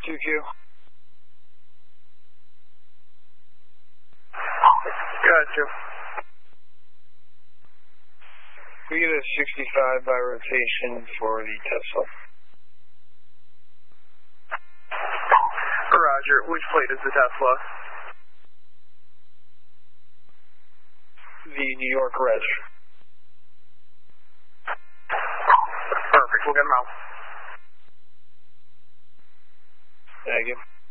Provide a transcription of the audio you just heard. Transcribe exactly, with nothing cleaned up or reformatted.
two Q. Gotcha. We get a sixty-five by rotation for the Tesla. Roger. Which plate is the Tesla? The New York Red. Perfect. We'll get them out. Thank you.